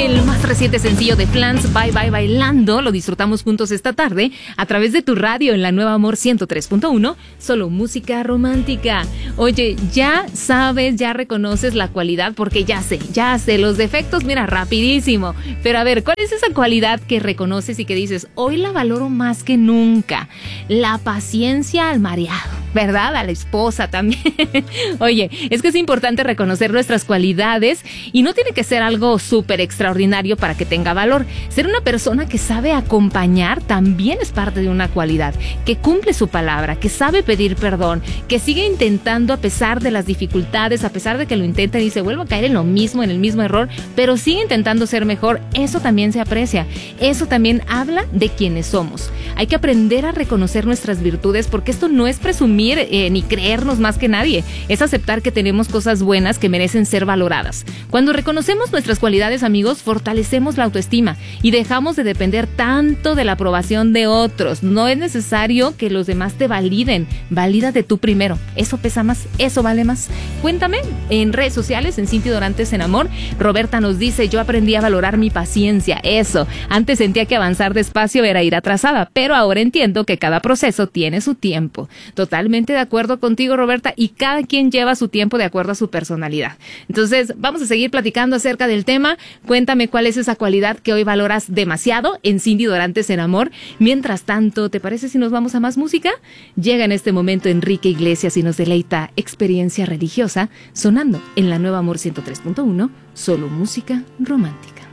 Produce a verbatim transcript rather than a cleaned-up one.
El más reciente sencillo de Flans, Bye Bye Bailando, lo disfrutamos juntos esta tarde a través de tu radio en la Nueva Amor ciento tres punto uno, solo música romántica. Oye, ya sabes, ya reconoces la cualidad, porque ya sé, ya sé, los defectos, mira, rapidísimo. Pero a ver, ¿cuál es esa cualidad que reconoces y que dices, hoy la valoro más que nunca? La paciencia al mareado, ¿verdad? A la esposa también. Oye, es que es importante reconocer nuestras cualidades y no tiene que ser algo súper extraordinario para que tenga valor. Ser una persona que sabe acompañar también es parte de una cualidad, que cumple su palabra, que sabe pedir perdón, que sigue intentando a pesar de las dificultades, a pesar de que lo intenta y dice, vuelvo a caer en lo mismo, en el mismo error, pero sigue intentando ser mejor. Eso también se aprecia. Eso también habla de quienes somos. Hay que aprender a reconocer nuestras virtudes, porque esto no es presumir eh, ni creernos más que nadie. Es aceptar que tenemos cosas buenas que merecen ser valoradas. Cuando reconocemos nuestras cualidades, amigos, fortalecemos la autoestima y dejamos de depender tanto de la aprobación de otros. No es necesario que los demás te validen. Valídate tú primero. Eso pesa más, eso vale más. Cuéntame en redes sociales, en Cintia Dorantes en Amor. Roberta nos dice, yo aprendí a valorar mi paciencia. Eso, antes sentía que avanzar despacio era ir atrasada, pero ahora entiendo que cada proceso tiene su tiempo. Totalmente de acuerdo contigo, Roberta, y cada quien lleva su tiempo de acuerdo a su personalidad. Entonces, vamos a seguir platicando acerca del tema. Cuéntame cuál es esa cualidad que hoy valoras demasiado en Cindy Dorantes en Amor. Mientras tanto, ¿te parece si nos vamos a más música? Llega en este momento Enrique Iglesias y nos deleita Experiencia Religiosa, sonando en la Nueva Amor ciento tres punto uno, solo música romántica.